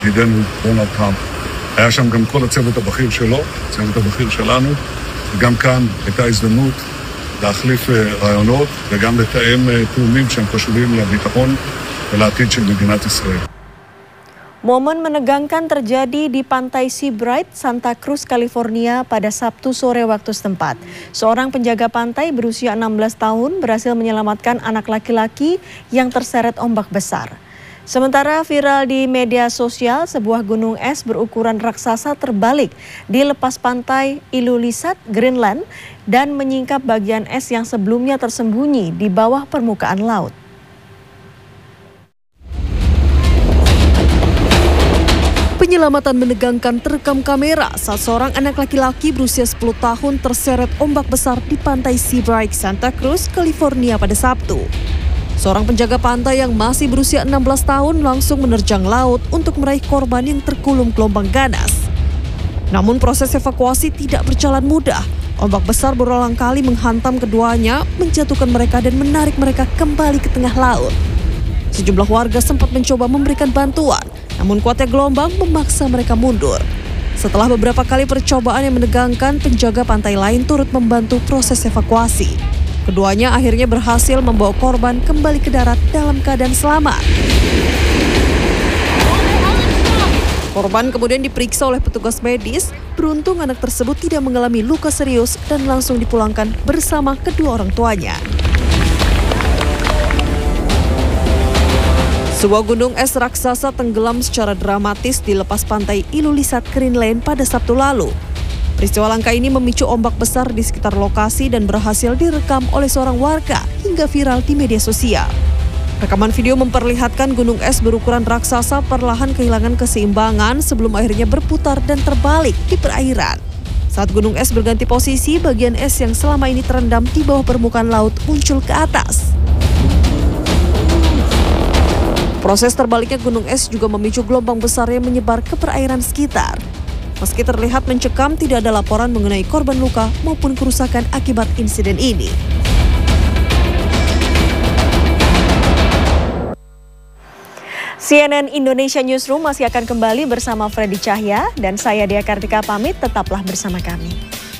ידידנו דונלד טראמפ. היה שם גם כל הצוות הבכיר שלו, הצוות הבכיר שלנו, וגם כאן הייתה הזדמנות להחליף רעיונות וגם לתאם תאומים שהם חשובים לביטחון ולעתיד של מדינת ישראל. Momen menegangkan terjadi di Pantai Seabright, Santa Cruz, California pada Sabtu sore waktu setempat. Seorang penjaga pantai berusia 16 tahun berhasil menyelamatkan anak laki-laki yang terseret ombak besar. Sementara viral di media sosial, sebuah gunung es berukuran raksasa terbalik di lepas pantai Ilulissat, Greenland dan menyingkap bagian es yang sebelumnya tersembunyi di bawah permukaan laut. Penyelamatan menegangkan terekam kamera saat seorang anak laki-laki berusia 10 tahun terseret ombak besar di pantai Seabright, Santa Cruz, California pada Sabtu. Seorang penjaga pantai yang masih berusia 16 tahun langsung menerjang laut untuk meraih korban yang tergulung gelombang ganas. Namun proses evakuasi tidak berjalan mudah. Ombak besar berulang kali menghantam keduanya, menjatuhkan mereka dan menarik mereka kembali ke tengah laut. Sejumlah warga sempat mencoba memberikan bantuan, namun kuatnya gelombang memaksa mereka mundur. Setelah beberapa kali percobaan yang menegangkan, penjaga pantai lain turut membantu proses evakuasi. Keduanya akhirnya berhasil membawa korban kembali ke darat dalam keadaan selamat. Korban kemudian diperiksa oleh petugas medis. Beruntung anak tersebut tidak mengalami luka serius dan langsung dipulangkan bersama kedua orang tuanya. Sebuah gunung es raksasa tenggelam secara dramatis di lepas pantai Ilulissat, Greenland pada Sabtu lalu. Peristiwa langka ini memicu ombak besar di sekitar lokasi dan berhasil direkam oleh seorang warga hingga viral di media sosial. Rekaman video memperlihatkan gunung es berukuran raksasa perlahan kehilangan keseimbangan sebelum akhirnya berputar dan terbalik di perairan. Saat gunung es berganti posisi, bagian es yang selama ini terendam di bawah permukaan laut muncul ke atas. Proses terbaliknya gunung es juga memicu gelombang besar yang menyebar ke perairan sekitar. Meski terlihat mencekam, tidak ada laporan mengenai korban luka maupun kerusakan akibat insiden ini. CNN Indonesia Newsroom masih akan kembali bersama Freddy Cahya dan saya Dea Kartika pamit, tetaplah bersama kami.